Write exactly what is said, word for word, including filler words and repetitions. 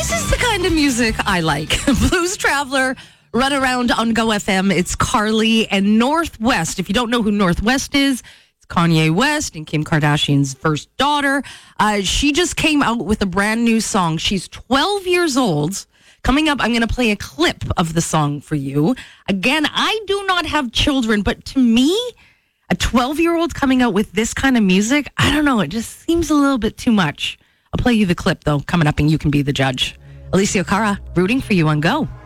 This is the kind of music I like. Blues Traveler, Run Around on Go F M. It's Carly and Northwest. If you don't know who Northwest is, it's Kanye West and Kim Kardashian's first daughter. Uh, she just came out with a brand new song. She's twelve years old. Coming up, I'm going to play a clip of the song for you. Again, I do not have children, but to me, a twelve-year-old coming out with this kind of music, I don't know, it just seems a little bit too much. I'll play you the clip, though, coming up, and you can be the judge. Alicia Cara, rooting for you on Go.